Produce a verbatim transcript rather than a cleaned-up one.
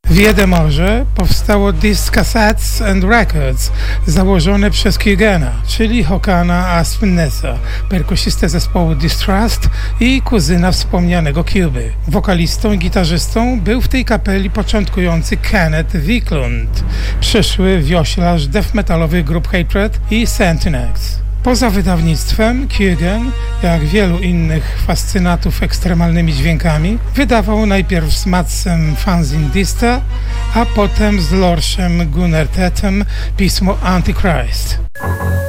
W Jedemorze powstało Disc Cassettes and Records, założone przez Kugana, czyli Hokana Aspinesa, perkusistę zespołu Distrust i kuzyna wspomnianego Cuby. Wokalistą i gitarzystą był w tej kapeli początkujący Kenneth Wiklund, przyszły wioślarz death metalowych grup Hatred i Sentinex. Poza wydawnictwem, Kugan, jak wielu innych fascynatów ekstremalnymi dźwiękami, wydawał najpierw z Madsem fanzine Dista, a potem z Lorszem Gunnertetem pismo Antichrist.